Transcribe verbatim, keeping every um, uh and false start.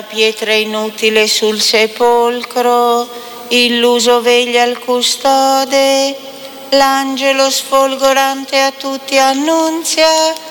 pietra inutile sul sepolcro, illuso veglia il custode, l'angelo sfolgorante a tutti annunzia